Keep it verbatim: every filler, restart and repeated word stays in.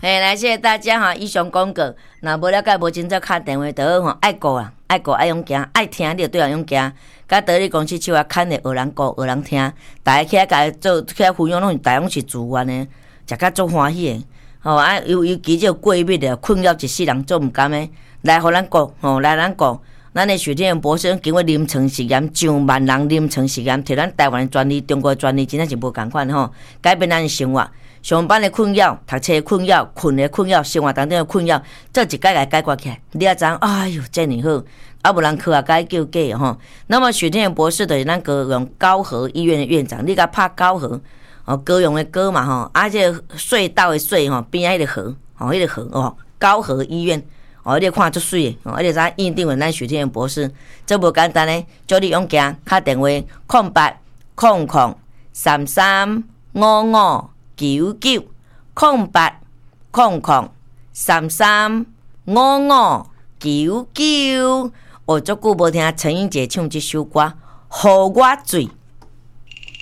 嘿，来谢谢大家哈！以上广告，若无了解无清楚敲电话就好吼，爱顾啊，爱顾爱用行，爱听你就对人用行。甲德力公司手啊，牵的学人顾，学人听，大家起来甲做起来分享，拢是大拢是自愿的，食甲足欢喜的。吼啊，尤尤其这过敏的困扰一世人做毋甘的，来互咱顾吼，来咱顾。咱的许天元博士经过临床实验，上万人临床实验，摕咱台湾的专利、中国的专利，真正是无共款吼，改变咱的生活。上班的困扰、读册的困扰、困的困扰、生活当中的困扰，做一解来解决起来。你也知，哎呦，真尼好，啊无人去啊，该叫假吼。那么许天元博士就是咱高雄高和医院的院长，你甲拍高和哦，高雄的高嘛吼，啊这隧道的隧吼边仔迄个河，吼迄个河哦，高和医院。哦，你看足水的，哦，而且咱院长为咱许天元博士，这无简单嘞，叫你用行，打电话空八空空三三五五九九空八空空三三五五九九。哦，足久无听陈英姐唱这首歌，雨我醉。